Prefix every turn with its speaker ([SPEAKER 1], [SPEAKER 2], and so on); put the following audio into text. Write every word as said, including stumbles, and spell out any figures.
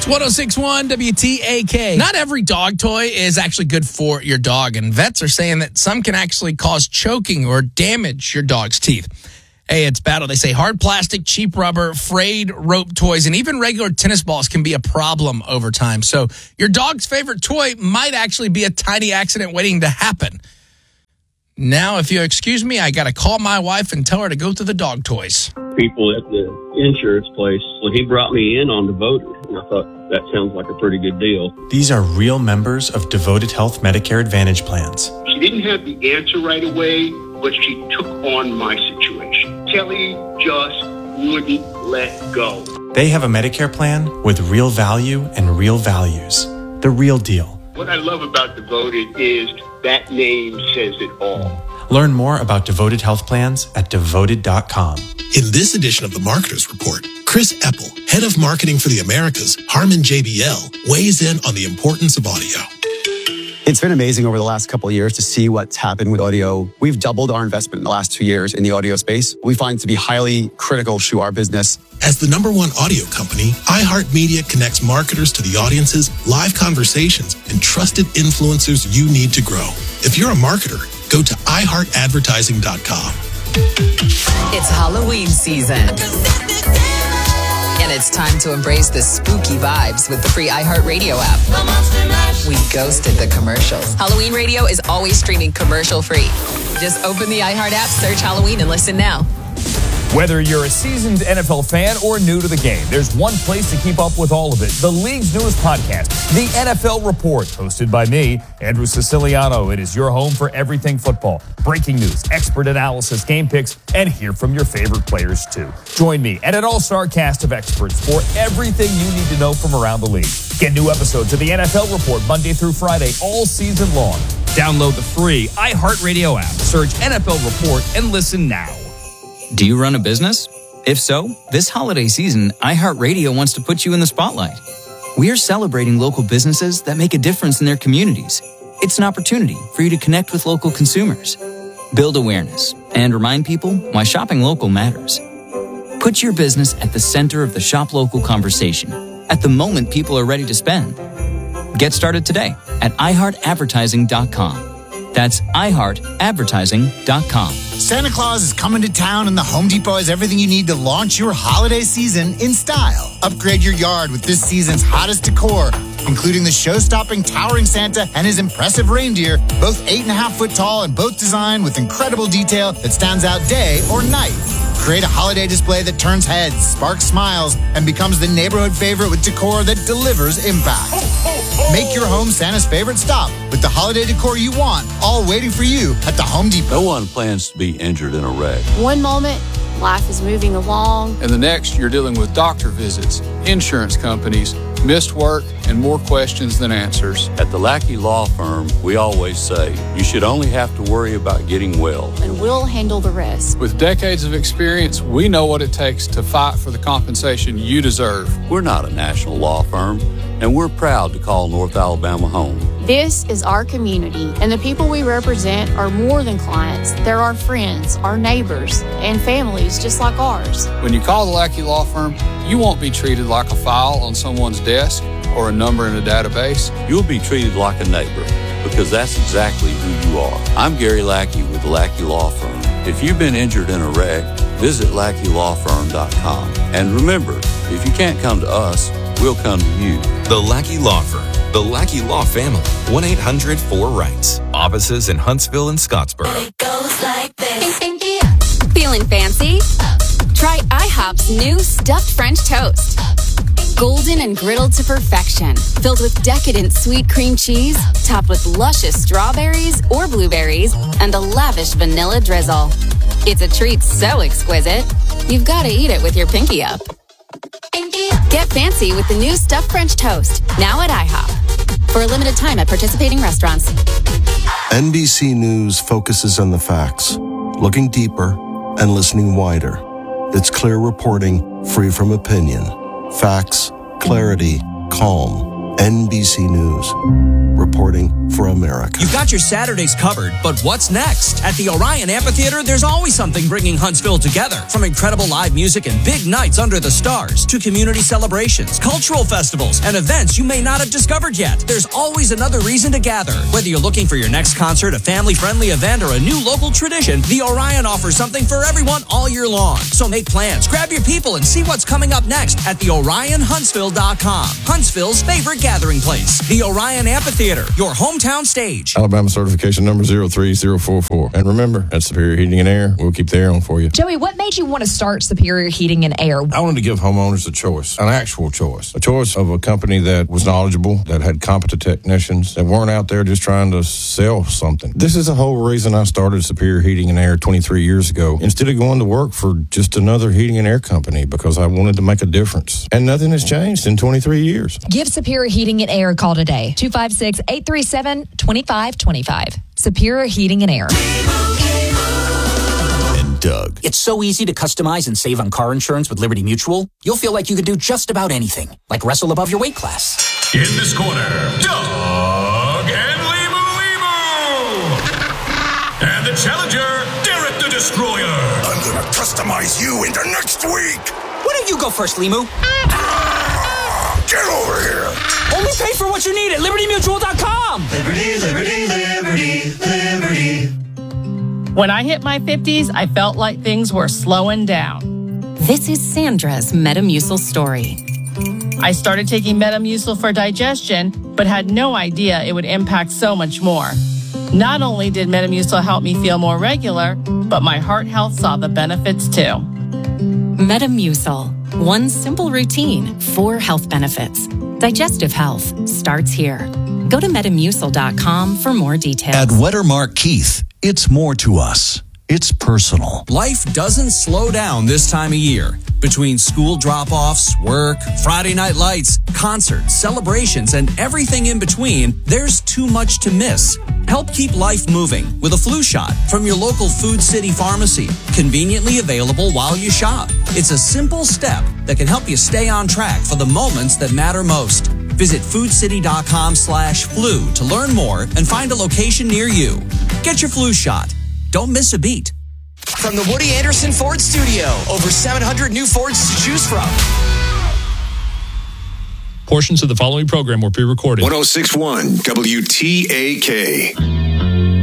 [SPEAKER 1] It's one oh six point one W T A K. Not every dog toy is actually good for your dog, and vets are saying that some can actually cause choking or damage your dog's teeth. Hey, it's battle. They say hard plastic, cheap rubber, frayed rope toys, and even regular tennis balls can be a problem over time. So your dog's favorite toy might actually be a tiny accident waiting to happen. Now, if you excuse me, I got to call my wife and tell her to go to the dog toys.
[SPEAKER 2] People at the insurance place, well, he brought me in on Devoted, and I thought that sounds like a pretty good deal.
[SPEAKER 3] These are real members of Devoted Health Medicare Advantage plans.
[SPEAKER 4] She didn't have the answer right away, but she took on my situation. Kelly just wouldn't let go.
[SPEAKER 3] They have a Medicare plan with real value and real values. The real deal.
[SPEAKER 4] What I love about Devoted is that name says it all.
[SPEAKER 3] Learn more about Devoted Health Plans at devoted dot com.
[SPEAKER 5] In this edition of the Marketers Report, Chris Eppel, head of marketing for the Americas, Harman J B L, weighs in on the importance of audio.
[SPEAKER 6] It's been amazing over the last couple of years to see what's happened with audio. We've doubled our investment in the last two years in the audio space. We find it to be highly critical to our business.
[SPEAKER 5] As the number one audio company, iHeartMedia connects marketers to the audiences, live conversations, and trusted influencers you need to grow. If you're a marketer, go to i heart advertising dot com.
[SPEAKER 7] It's Halloween season. And it's time to embrace the spooky vibes with the free iHeartRadio app. We ghosted the commercials. Halloween Radio is always streaming commercial free. Just open the iHeart app, search Halloween, and listen now.
[SPEAKER 8] Whether you're a seasoned N F L fan or new to the game, there's one place to keep up with all of it. The league's newest podcast, The N F L Report, hosted by me, Andrew Siciliano. It is your home for everything football. Breaking news, expert analysis, game picks, and hear from your favorite players, too. Join me and an all-star cast of experts for everything you need to know from around the league. Get new episodes of The N F L Report Monday through Friday, all season long. Download the free iHeartRadio app, search N F L Report, and listen now.
[SPEAKER 9] Do you run a business? If so, this holiday season, iHeartRadio wants to put you in the spotlight. We are celebrating local businesses that make a difference in their communities. It's an opportunity for you to connect with local consumers, build awareness, and remind people why shopping local matters. Put your business at the center of the shop local conversation at the moment people are ready to spend. Get started today at i heart advertising dot com. That's i heart advertising dot com.
[SPEAKER 10] Santa Claus is coming to town, and the Home Depot has everything you need to launch your holiday season in style. Upgrade your yard with this season's hottest decor, including the show-stopping towering Santa and his impressive reindeer, both eight and a half foot tall and both designed with incredible detail that stands out day or night. Create a holiday display that turns heads, sparks smiles, and becomes the neighborhood favorite with decor that delivers impact. Make your home Santa's favorite stop with the holiday decor you want, all waiting for you at the Home Depot.
[SPEAKER 11] No one plans to be injured in a wreck.
[SPEAKER 12] One moment, life is moving along.
[SPEAKER 13] And the next, you're dealing with doctor visits, insurance companies, missed work, and more questions than answers.
[SPEAKER 11] At the Lackey Law Firm, we always say, you should only have to worry about getting well.
[SPEAKER 12] And we'll handle the rest.
[SPEAKER 13] With decades of experience, we know what it takes to fight for the compensation you deserve.
[SPEAKER 11] We're not a national law firm, and we're proud to call North Alabama home.
[SPEAKER 12] This is our community, and the people we represent are more than clients. They're our friends, our neighbors, and families just like ours.
[SPEAKER 13] When you call the Lackey Law Firm, you won't be treated like a file on someone's desk or a number in a database.
[SPEAKER 11] You'll be treated like a neighbor, because that's exactly who you are. I'm Gary Lackey with the Lackey Law Firm. If you've been injured in a wreck, visit lackey law firm dot com. And remember, if you can't come to us, we'll come to you.
[SPEAKER 14] The Lackey Law Firm. The Lackey Law Family. one eight hundred four rights. Offices in Huntsville and Scottsboro.
[SPEAKER 15] It goes like this.
[SPEAKER 16] Feeling fancy? Try IHOP's new stuffed French toast. Golden and griddled to perfection, filled with decadent sweet cream cheese, topped with luscious strawberries or blueberries, and a lavish vanilla drizzle. It's a treat so exquisite, you've got to eat it with your pinky up. Get fancy with the new stuffed French toast, now at IHOP. For a limited time at participating restaurants.
[SPEAKER 17] N B C News focuses on the facts, looking deeper and listening wider. It's clear reporting, free from opinion. Facts, clarity, calm. N B C News. Reporting for America.
[SPEAKER 18] You've got your Saturdays covered, but what's next? At the Orion Amphitheater, there's always something bringing Huntsville together. From incredible live music and big nights under the stars to community celebrations, cultural festivals, and events you may not have discovered yet. There's always another reason to gather. Whether you're looking for your next concert, a family-friendly event, or a new local tradition, the Orion offers something for everyone all year long. So make plans, grab your people, and see what's coming up next at the orion huntsville dot com. Huntsville's favorite gathering place. The Orion Amphitheater, your hometown stage.
[SPEAKER 19] Alabama certification number zero three zero four four. And remember, at Superior Heating and Air, we'll keep the air on for you.
[SPEAKER 20] Joey, what made you want to start Superior Heating and Air?
[SPEAKER 19] I wanted to give homeowners a choice, an actual choice, a choice of a company that was knowledgeable, that had competent technicians, that weren't out there just trying to sell something. This is the whole reason I started Superior Heating and Air twenty-three years ago, instead of going to work for just another heating and air company, because I wanted to make a difference. And nothing has changed in twenty-three years.
[SPEAKER 20] Give Superior Heating and Air a call today. two five six, eight three seven, two five two five. Superior Heating and Air.
[SPEAKER 21] And Doug. It's so easy to customize and save on car insurance with Liberty Mutual. You'll feel like you could do just about anything, like wrestle above your weight class.
[SPEAKER 22] In this corner, Doug and Limu Limu. And the challenger, Derek the Destroyer.
[SPEAKER 23] I'm gonna customize you into next week.
[SPEAKER 21] Why don't you go first, Limu?
[SPEAKER 23] Get over here.
[SPEAKER 21] Only pay for what you need at liberty mutual dot com.
[SPEAKER 24] Liberty, liberty, liberty, liberty.
[SPEAKER 25] When I hit my fifties, I felt like things were slowing down.
[SPEAKER 26] This is Sandra's Metamucil story.
[SPEAKER 25] I started taking Metamucil for digestion, but had no idea it would impact so much more. Not only did Metamucil help me feel more regular, but my heart health saw the benefits too.
[SPEAKER 26] Metamucil. One simple routine, four health benefits. Digestive health starts here. Go to metamucil dot com for more details.
[SPEAKER 27] At Wettermark Keith, it's more to us. It's personal.
[SPEAKER 18] Life doesn't slow down this time of year. Between school drop-offs, work, Friday night lights, concerts, celebrations, and everything in between, there's too much to miss. Help keep life moving with a flu shot from your local Food City pharmacy, conveniently available while you shop. It's a simple step that can help you stay on track for the moments that matter most. Visit foodcity.com slash flu to learn more and find a location near you. Get your flu shot. Don't miss a beat.
[SPEAKER 28] From the Woody Anderson Ford Studio, over seven hundred new Fords to choose from.
[SPEAKER 29] Portions of the following program were pre-recorded.
[SPEAKER 23] one oh six point one W T A K.